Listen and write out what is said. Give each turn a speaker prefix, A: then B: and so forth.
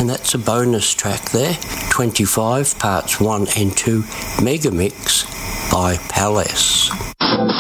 A: And that's a bonus track there, 25 parts 1 and 2 Megamix by Palace.